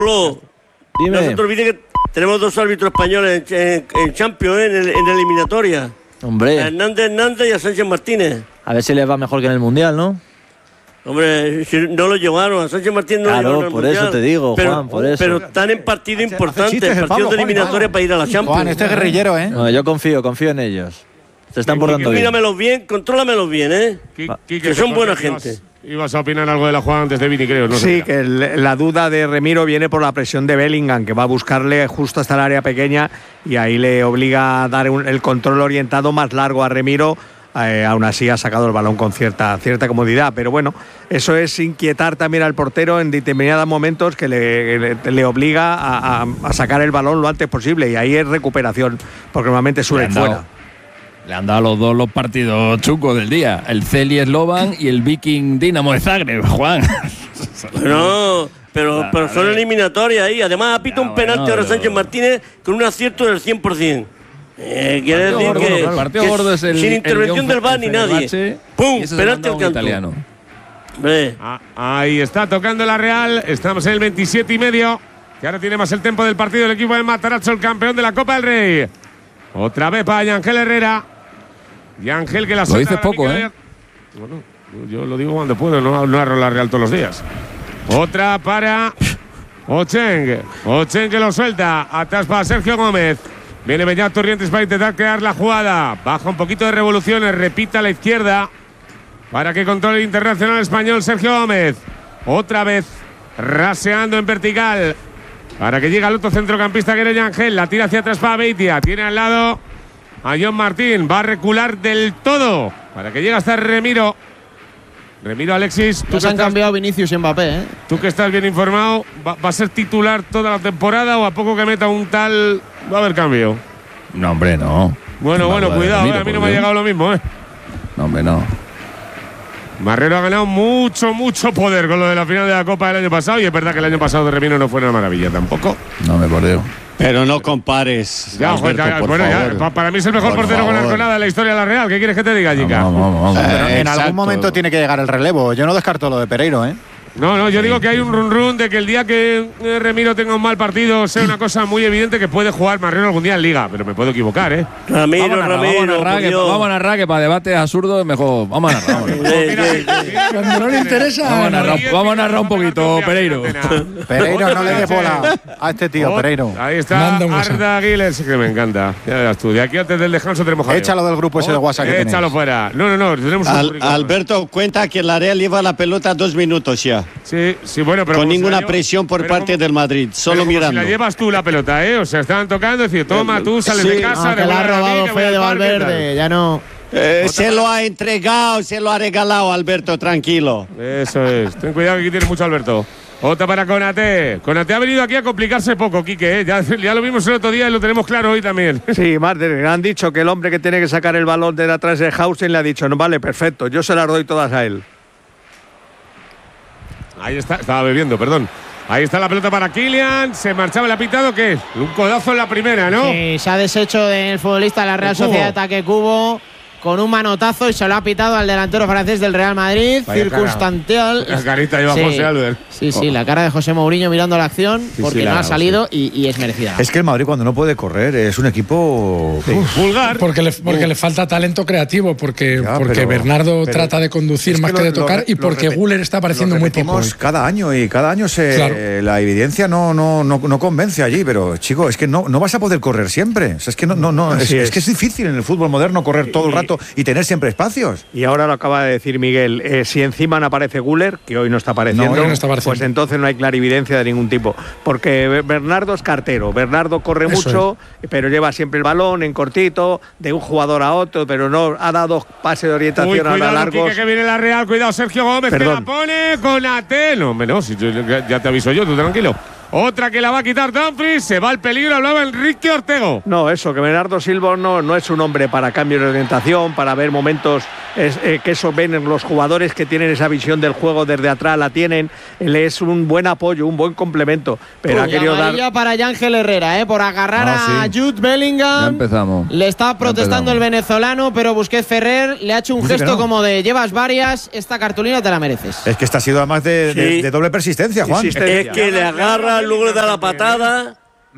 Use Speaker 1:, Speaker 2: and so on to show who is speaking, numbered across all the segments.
Speaker 1: No se te olvide que tenemos 2 árbitros españoles en Champions, en eliminatoria.
Speaker 2: Hombre.
Speaker 1: A Hernández y a Sánchez Martínez.
Speaker 2: A ver si les va mejor que en el Mundial, ¿no?
Speaker 1: Hombre, si no lo llevaron, a Sánchez Martínez no lo llevaron al
Speaker 2: por
Speaker 1: Mundial.
Speaker 2: Eso te digo, Juan, por eso.
Speaker 1: Pero están en partido importante, en partidos de eliminatoria para ir a la Champions.
Speaker 3: Juan, este guerrillero, ¿eh?
Speaker 2: No, yo confío en ellos. Se están portando bien.
Speaker 1: Míramelos bien, contrólamelos bien, ¿eh? Que son buena gente.
Speaker 4: Ibas a opinar algo de la jugada antes de Vini, creo. No
Speaker 5: sí, que la duda de Remiro viene por la presión de Bellingham, que va a buscarle justo hasta el área pequeña y ahí le obliga a dar el control orientado más largo a Remiro. Aún así ha sacado el balón con cierta comodidad, pero bueno, eso es inquietar también al portero en determinados momentos que le obliga a sacar el balón lo antes posible, y ahí es recuperación, porque normalmente suele ir fuera.
Speaker 6: Le han dado a los dos los partidos chucos del día, el Celi Slovan y el Viking Dinamo de Zagreb, Juan.
Speaker 1: No, pero son eliminatorias ahí. Además ha pitado un penalti ahora Sánchez Martínez con un acierto del 100%. Quiere decir que
Speaker 6: el partido gordo es el,
Speaker 1: sin intervención del VAR ni nadie. ¡Pum! Penalti al canto.
Speaker 6: Italiano.
Speaker 4: Ahí está tocando la Real. Estamos en el 27,5. Que ahora tiene más el tiempo del partido el equipo de Matarazzo, el campeón de la Copa del Rey. Otra vez para Yangel Herrera. Yangel que la
Speaker 6: suelta. Lo dices poco,
Speaker 4: Bueno, yo lo digo cuando puedo, no narro la Real todos los días. Otra para Ocheng. Ocheng que lo suelta. Atrás para Sergio Gómez. Viene Beñat Torrientes para intentar crear la jugada. Baja un poquito de revoluciones. Repita a la izquierda. Para que controle el internacional español Sergio Gómez. Otra vez raseando en vertical. Para que llegue al otro centrocampista que era Yangel. La tira hacia atrás para Beitia. Tiene al lado a John Martín. Va a recular del todo. Para que llegue hasta Remiro. Remiro, Alexis.
Speaker 3: Se han cambiado Vinicius y Mbappé, ¿eh?
Speaker 4: Tú que estás bien informado, ¿va a ser titular toda la temporada o a poco que meta un tal va a haber cambio?
Speaker 6: No, hombre, no.
Speaker 4: Bueno, cuidado, a mí no me ha llegado lo mismo, ¿eh?
Speaker 6: No, hombre, no.
Speaker 4: Marrero ha ganado mucho poder con lo de la final de la Copa del año pasado, y es verdad que el año pasado de Remiro no fue una maravilla tampoco.
Speaker 6: No me bordeo.
Speaker 7: Pero no compares.
Speaker 4: Ya, Alberto, para mí es el mejor portero con Arconada de la historia de la Real. ¿Qué quieres que te diga, chica?
Speaker 3: Vamos. En algún momento tiene que llegar el relevo. Yo no descarto lo de Pereiro, ¿eh?
Speaker 4: No, yo digo que hay un run de que el día que Remiro tenga un mal partido sea una cosa muy evidente que puede jugar Marrero algún día en Liga, pero me puedo equivocar, ¿eh?
Speaker 1: Ramiro,
Speaker 6: vamos a narrar que para debates absurdos mejor. Vamos a narrar.
Speaker 8: Cuando no le interesa.
Speaker 6: Vamos a narrar un poquito, Pereiro.
Speaker 3: Pereiro, no le dé bola a este tío, Pereiro.
Speaker 4: Ahí está Arda Aguiles, que me encanta. Ya verás tú, de aquí antes del descanso tenemos jaleo.
Speaker 3: Échalo del grupo ese de WhatsApp que
Speaker 4: échalo fuera. No, tenemos
Speaker 7: Alberto, cuenta que la Real lleva la pelota 2 minutos ya.
Speaker 4: Sí, bueno, pero
Speaker 7: con ninguna presión por parte del Madrid, solo mirando.
Speaker 4: Si la llevas tú la pelota, ¿eh? O sea, estaban tocando, decir, toma, tú sales de casa.
Speaker 3: Que la ha robado Fede Valverde, ya no.
Speaker 7: Se lo ha entregado, se lo ha regalado, Alberto, tranquilo.
Speaker 4: Eso es. Ten cuidado que aquí tiene mucho Alberto. Otra para Konaté. Konaté ha venido aquí a complicarse poco, Quique, ¿eh? Ya lo vimos el otro día y lo tenemos claro hoy también.
Speaker 5: Sí, Martín, han dicho que el hombre que tiene que sacar el balón de atrás de Hausen le ha dicho, no, vale, perfecto, yo se las doy todas a él.
Speaker 4: Ahí está, estaba bebiendo, perdón. Ahí está la pelota para Kylian. Se marchaba el apitado, ¿qué? Un codazo en la primera, ¿no?
Speaker 9: Sí, se ha deshecho del futbolista de la Real Sociedad Ataque Cubo con un manotazo y se lo ha pitado al delantero francés del Real Madrid.
Speaker 4: Vaya
Speaker 9: circunstancial.
Speaker 4: La carita lleva José Albert.
Speaker 9: Sí, la cara de José Mourinho mirando la acción porque no ha salido y es merecida.
Speaker 10: Es que el Madrid cuando no puede correr es un equipo
Speaker 8: vulgar. Porque le falta talento creativo, porque Bernardo trata de conducir más que de tocar y porque Güler está apareciendo muy poco.
Speaker 10: Cada año la evidencia no convence allí, pero chico, es que no vas a poder correr siempre. O sea, es que es que es difícil en el fútbol moderno correr todo el rato y tener siempre espacios.
Speaker 5: Y ahora lo acaba de decir Miguel, si encima no aparece Güler, que hoy no está apareciendo, pues entonces no hay clarividencia de ningún tipo. Porque Bernardo es cartero, Bernardo corre mucho, pero lleva siempre el balón en cortito, de un jugador a otro, pero no ha dado pase de orientación a la largos.
Speaker 4: Que viene la Real, cuidado Sergio Gómez, que la pone con Konaté. No, si ya te aviso yo, tú tranquilo. Otra que la va a quitar Dumfries, se va al peligro, hablaba Enrique Ortego.
Speaker 5: No, eso, que Bernardo Silva no es un hombre para cambio de orientación, para ver momentos que eso ven los jugadores que tienen esa visión del juego desde atrás, la tienen. Él es un buen apoyo, un buen complemento. Pero ha querido dar.
Speaker 9: Para Yángel Herrera, por agarrar a Jude Bellingham.
Speaker 6: Ya empezamos.
Speaker 9: Le está protestando el venezolano, pero Busquets Ferrer le ha hecho un gesto como de llevas varias, esta cartulina te la mereces.
Speaker 10: Es que esta ha sido además de doble persistencia, Juan.
Speaker 1: Es que le agarra, luego le da la patada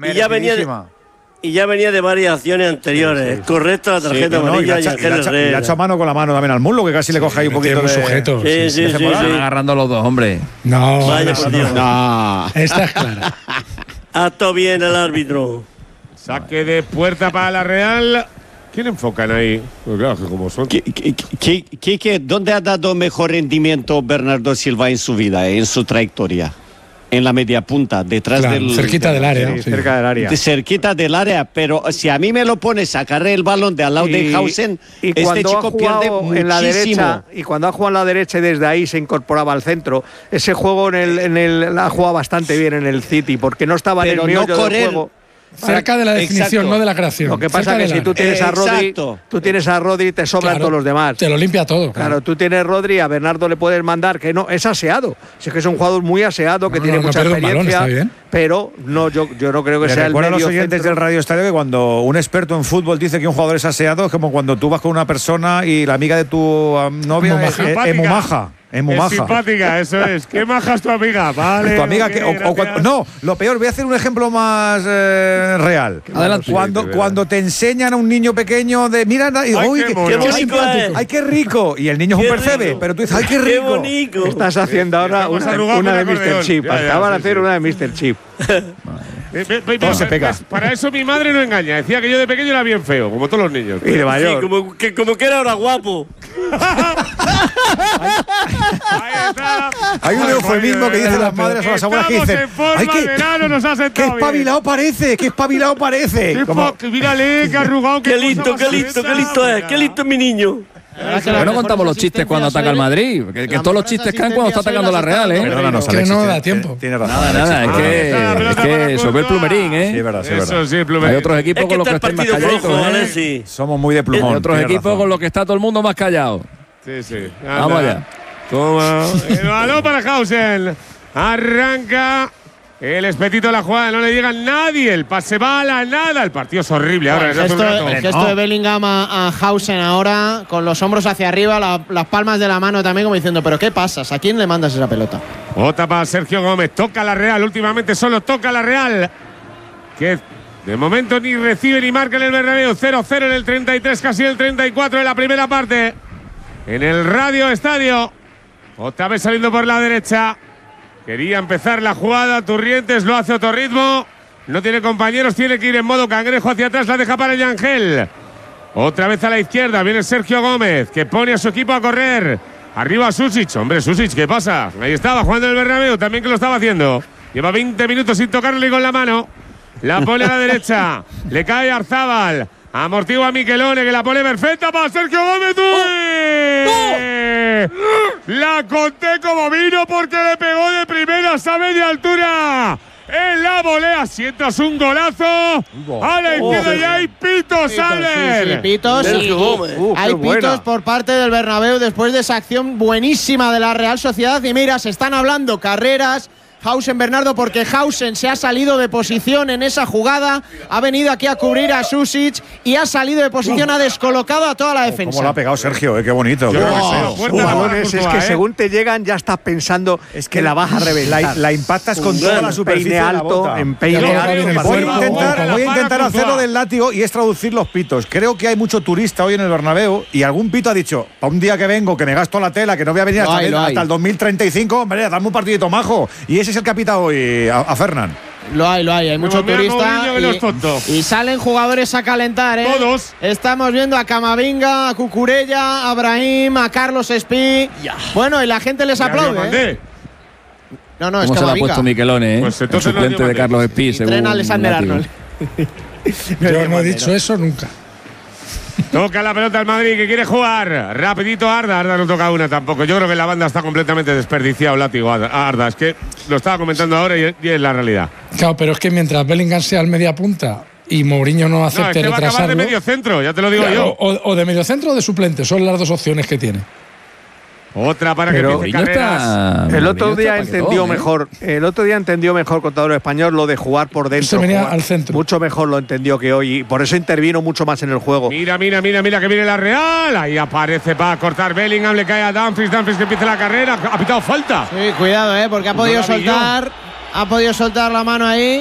Speaker 1: y ya venía de varias acciones anteriores. Correcta la tarjeta amarilla y
Speaker 10: le ha hecho mano con la mano también al muslo, que casi le coge ahí un poquito de
Speaker 8: sujeto.
Speaker 6: Sí. Están agarrando los dos, hombre.
Speaker 8: No,
Speaker 1: vaya por Dios.
Speaker 8: No. Esta es clara.
Speaker 1: Acto bien el árbitro.
Speaker 4: Saque de puerta para la Real. ¿Quién enfocan ahí? Pues claro, que como son.
Speaker 7: ¿Dónde ha dado mejor rendimiento Bernardo Silva en su vida, en su trayectoria? En la media punta, detrás
Speaker 8: cerquita del área.
Speaker 5: Cerca del área.
Speaker 7: Cerquita del área, pero si a mí me lo pones a sacar el balón de al lado de Hausen, este chico pierde muchísimo.
Speaker 5: En la derecha, y cuando ha jugado en la derecha y desde ahí se incorporaba al centro, ese juego ha jugado bastante bien en el City, porque no estaba en el meollo del juego.
Speaker 8: Cerca de la definición, no de la creación.
Speaker 5: Lo que pasa es que si tú tienes a Rodri, te sobran todos los demás.
Speaker 8: Te lo limpia todo.
Speaker 5: Claro, tú tienes Rodri, a Bernardo le puedes mandar, que no, es aseado. Si es que es un jugador muy aseado, que tiene mucha experiencia.
Speaker 8: Balón,
Speaker 5: pero no, yo no creo que sea el medio.
Speaker 10: Recuerda a los oyentes del Radio Estadio que cuando un experto en fútbol dice que un jugador es aseado, es como cuando tú vas con una persona y la amiga de tu novia es muy maja. Es muy maja.
Speaker 4: Simpática, eso es. ¿Qué maja es tu amiga? Vale.
Speaker 10: Tu amiga no, lo peor, voy a hacer un ejemplo más real.
Speaker 6: Adelante.
Speaker 10: Cuando te enseñan a un niño pequeño de mira, uy, qué simpático. Ay, qué rico. Y el niño es un percebe, pero tú dices, ay, qué rico.
Speaker 1: Qué bonito.
Speaker 5: Estás haciendo ahora una de Mr. Chip. Acaban de hacer una de Mr. Chip.
Speaker 10: Todo se pega.
Speaker 4: Para eso mi madre no engaña. Decía que yo de pequeño era bien feo, como todos los niños.
Speaker 5: Y de mayor.
Speaker 1: Sí, como que era ahora guapo.
Speaker 10: Hay un eufemismo que dicen las madres o las abuelas que dicen
Speaker 4: ¡ay, qué espabilado
Speaker 10: parece! ¡Qué espabilado parece!
Speaker 4: Mírale, qué arrugado.
Speaker 1: Qué listo es. Qué listo es mi niño.
Speaker 6: No contamos los chistes cuando ataca el Madrid. Que todos los chistes caen cuando está atacando la Real, ¿eh?
Speaker 10: Perdónanos,
Speaker 8: que no da tiempo.
Speaker 10: Tiene razón.
Speaker 6: Nada, es que sobre el plumerín, ¿eh?
Speaker 10: Sí, es verdad.
Speaker 4: Eso sí, plumerín.
Speaker 6: Hay otros equipos con los que están más callados.
Speaker 10: Somos muy de plumón.
Speaker 6: Hay otros equipos con los que está todo el mundo más callado.
Speaker 4: Sí.
Speaker 6: Vamos allá.
Speaker 4: Toma. El balón para Hausen. Arranca. El espetito de la jugada, no le llega a nadie. El pase va a la nada. El partido es horrible ahora.
Speaker 9: El gesto de Bellingham a Hausen ahora, con los hombros hacia arriba, las palmas de la mano también, como diciendo, ¿pero qué pasas? ¿A quién le mandas esa pelota?
Speaker 4: Otra para Sergio Gómez. Toca la Real. Últimamente solo toca la Real. Que de momento ni recibe ni marca en el Bernabéu. 0-0 en el 33, casi el 34 de la primera parte. En el Radio Estadio. Otra vez saliendo por la derecha. Quería empezar la jugada, Turrientes lo hace a otro ritmo. No tiene compañeros, tiene que ir en modo cangrejo hacia atrás, la deja para el Yángel. Otra vez a la izquierda, viene Sergio Gómez, que pone a su equipo a correr. Arriba Susic, hombre, Susic, ¿qué pasa? Ahí estaba jugando el Bernabéu, también que lo estaba haciendo. Lleva 20 minutos sin tocarle con la mano. La pone a la derecha, le cae Arzábal. Amortigua a Miquelone, que la pone perfecta para Sergio Gómez. La conté como vino porque le pegó de primeras a media altura. En la volea sientas un golazo. A la izquierda y hay pitos, Albert.
Speaker 9: Pitos. Hay pitos por parte del Bernabéu después de esa acción buenísima de la Real Sociedad. Y mira, se están hablando carreras. Hausen Bernardo, porque Hausen se ha salido de posición en esa jugada, ha venido aquí a cubrir a Susic y ha salido de posición, ha descolocado a toda la defensa.
Speaker 10: ¿Cómo lo ha pegado Sergio? Qué bonito.
Speaker 5: Es que según te llegan ya estás pensando que la vas a reventar.
Speaker 10: La impactas con toda la superficie
Speaker 5: alto, en peine alto.
Speaker 10: Voy a intentar hacerlo del látigo y es traducir los pitos. Creo que hay mucho turista hoy en el Bernabéu y algún pito ha dicho, para un día que vengo, que me gasto la tela, que no voy a venir hasta el 2035, hombre, dame un partidito majo. Y ese es el que ha pitado hoy a Fernán.
Speaker 9: Lo hay mucho turista y salen jugadores a calentar, ¿eh?
Speaker 4: Todos.
Speaker 9: Estamos viendo a Camavinga, a Cucurella, a Brahim, a Carlos Espí. Bueno, y la gente les aplaude, ¿eh? No, es
Speaker 6: ¿cómo se la ha puesto Miquelone,
Speaker 4: pues
Speaker 6: el suplente de Carlos Espí, según
Speaker 9: Tren Alexander Arnold.
Speaker 8: Yo no he dicho eso nunca.
Speaker 4: Toca la pelota al Madrid, que quiere jugar. Rapidito Arda no toca una tampoco. Yo creo que la banda está completamente desperdiciado, látigo Arda. Es que lo estaba comentando ahora y es la realidad.
Speaker 8: Claro, pero es que mientras Bellingham sea el media punta y Mourinho no acepte
Speaker 4: es que va a acabar
Speaker 8: retrasarlo.
Speaker 4: de medio centro, ya te lo digo yo.
Speaker 8: O de medio centro o de suplente, son las dos opciones que tiene.
Speaker 4: Otra para que empiece carreras.
Speaker 5: El otro día entendió mejor. El otro día entendió mejor Contador Español lo de jugar por dentro.
Speaker 8: Se venía al centro.
Speaker 5: Mucho mejor lo entendió que hoy. Y por eso intervino mucho más en el juego.
Speaker 4: Mira que viene la Real. Ahí aparece para cortar Bellingham. Le cae a Dumfries que empieza la carrera. Ha pitado falta.
Speaker 9: Sí, cuidado, porque ha podido soltar la mano ahí.